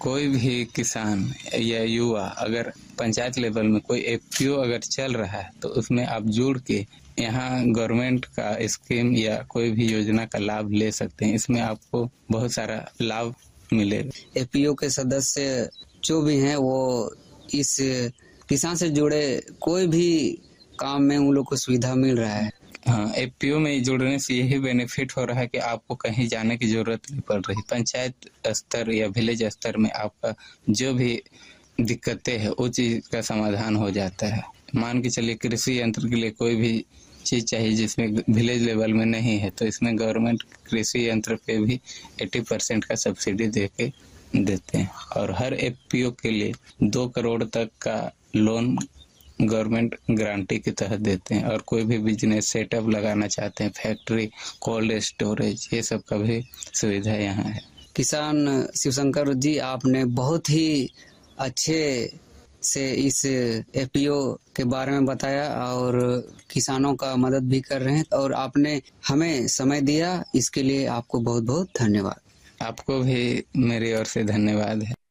कोई भी किसान या युवा अगर पंचायत लेवल में कोई एफपीओ अगर चल रहा है तो उसमें आप जुड़ के यहाँ गवर्नमेंट का स्कीम या कोई भी योजना का लाभ ले सकते हैं। इसमें आपको बहुत सारा लाभ मिलेगा। एफपीओ के सदस्य जो भी हैं वो इस किसान से जुड़े कोई भी काम में उन लोग को सुविधा मिल रहा है। हाँ, एफपीओ में जुड़ने से यही बेनिफिट हो रहा है कि आपको कहीं जाने की जरूरत नहीं पड़ रही। पंचायत स्तर या विलेज स्तर में आपका जो भी दिक्कतें हैं वो चीज़ का समाधान हो जाता है। मान के चलिए कृषि यंत्र के लिए कोई भी चीज़ चाहिए जिसमें विलेज लेवल में नहीं है, तो इसमें गवर्नमेंट कृषि यंत्र पे भी 80% का सब्सिडी देते हैं और हर एफपीओ के लिए 2 करोड़ तक का लोन गवर्नमेंट गारंटी के तहत देते हैं। और कोई भी बिजनेस सेटअप लगाना चाहते हैं, फैक्ट्री, कोल्ड स्टोरेज, ये सब का भी सुविधा यहाँ है। किसान शिवशंकर जी, आपने बहुत ही अच्छे से इस एफपीओ के बारे में बताया और किसानों का मदद भी कर रहे हैं और आपने हमें समय दिया, इसके लिए आपको बहुत बहुत धन्यवाद। आपको भी मेरी ओर से धन्यवाद है।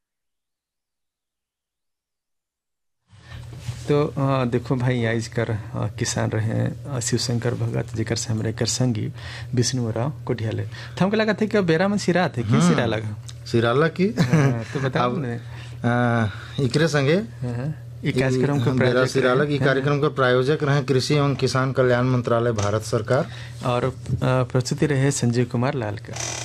तो देखो भाई, आज कर किसान रहे शिवशंकर भगत जेकर से हमरे कर संगी विष्णु राव कोठियाले। तो हमको लगा था कि बेरा में सिरा थे कि सिरा लगा सिराला की तो बताओ ने इकरे संगे ई कार्यक्रम का बेरा सिराला की कार्यक्रम का प्रायोजक रहे कृषि एवं किसान कल्याण मंत्रालय भारत सरकार और प्रस्तुति रहे संजय कुमार लाल का।